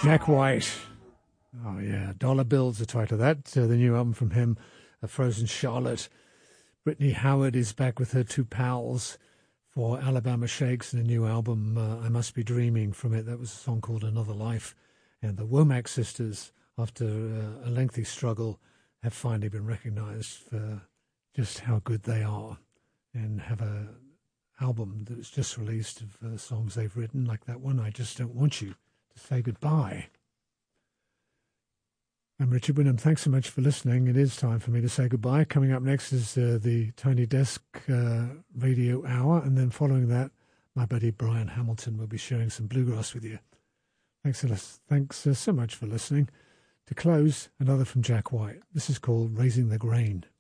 Jack White. Oh, yeah. Dollar Bill's the title of that. The new album from him, Frozen Charlotte. Brittany Howard is back with her two pals for Alabama Shakes and a new album, I Must Be Dreaming. From it, that was a song called Another Life. And the Womack sisters, after a lengthy struggle, have finally been recognized for just how good they are, and have a album that was just released of songs they've written, like that one, I Just Don't Want You to Say Goodbye. I'm Richard Wyndham. Thanks so much for listening. It is time for me to say goodbye. Coming up next is the Tony Desk Radio Hour, and then following that, my buddy Brian Hamilton will be sharing some bluegrass with you. Thanks so much for listening. To close, another from Jack White. This is called Raising the Grain.